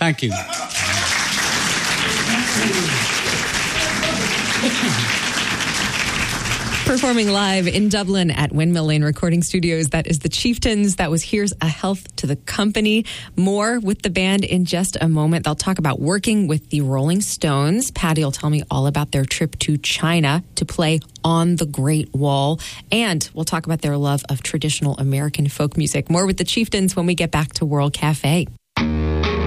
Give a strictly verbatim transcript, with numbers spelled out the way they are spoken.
Thank you. Performing live in Dublin at Windmill Lane Recording Studios, that is the Chieftains. That was Here's a Health to the Company. More with the band in just a moment. They'll talk about working with the Rolling Stones. Patty will tell me all about their trip to China to play on the Great Wall. And we'll talk about their love of traditional American folk music. More with the Chieftains when we get back to World Cafe.